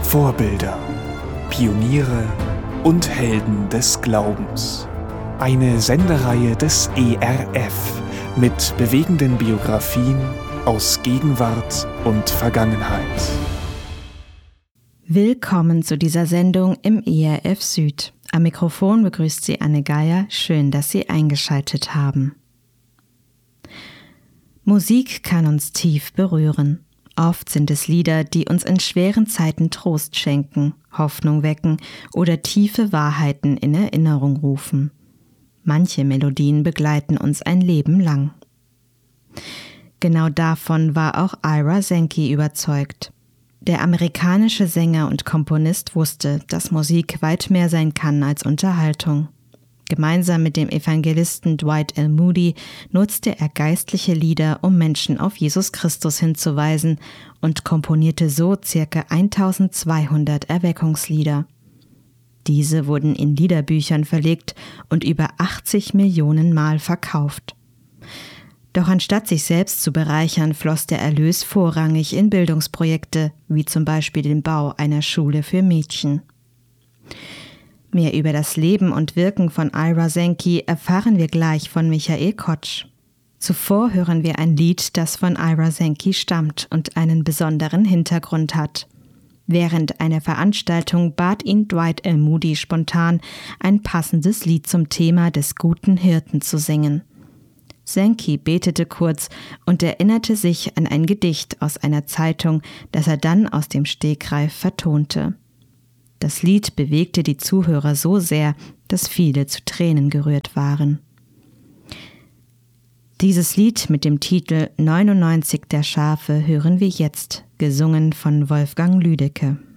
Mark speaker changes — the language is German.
Speaker 1: Vorbilder, Pioniere und Helden des Glaubens. Eine Sendereihe des ERF mit bewegenden Biografien aus Gegenwart und Vergangenheit.
Speaker 2: Willkommen zu dieser Sendung im ERF Süd. Am Mikrofon begrüßt Sie Anne Geier. Schön, dass Sie eingeschaltet haben. Musik kann uns tief berühren. Oft sind es Lieder, die uns in schweren Zeiten Trost schenken, Hoffnung wecken oder tiefe Wahrheiten in Erinnerung rufen. Manche Melodien begleiten uns ein Leben lang. Genau davon war auch Ira Sankey überzeugt. Der amerikanische Sänger und Komponist wusste, dass Musik weit mehr sein kann als Unterhaltung. Gemeinsam mit dem Evangelisten Dwight L. Moody nutzte er geistliche Lieder, um Menschen auf Jesus Christus hinzuweisen und komponierte so ca. 1200 Erweckungslieder. Diese wurden in Liederbüchern verlegt und über 80 Millionen Mal verkauft. Doch anstatt sich selbst zu bereichern, floss der Erlös vorrangig in Bildungsprojekte, wie zum Beispiel den Bau einer Schule für Mädchen. Mehr über das Leben und Wirken von Ira Sankey erfahren wir gleich von Michael Kotsch. Zuvor hören wir ein Lied, das von Ira Sankey stammt und einen besonderen Hintergrund hat. Während einer Veranstaltung bat ihn Dwight L. Moody spontan, ein passendes Lied zum Thema des guten Hirten zu singen. Sankey betete kurz und erinnerte sich an ein Gedicht aus einer Zeitung, das er dann aus dem Stegreif vertonte. Das Lied bewegte die Zuhörer so sehr, dass viele zu Tränen gerührt waren. Dieses Lied mit dem Titel 99 der Schafe hören wir jetzt, gesungen von Wolfgang Lüdecke.